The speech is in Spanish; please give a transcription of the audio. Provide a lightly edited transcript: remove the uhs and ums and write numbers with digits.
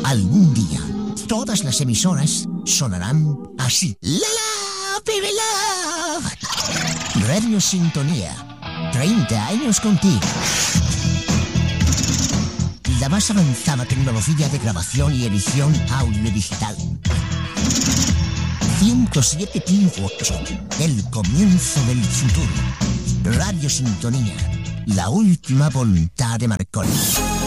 Algún día, todas las emisoras sonarán así. ¡La la, baby love! Radio Sintonía. 30 años contigo. La más avanzada tecnología de grabación y edición audio digital. 107.8. El comienzo del futuro. Radio Sintonía. La última voluntad de Marconi.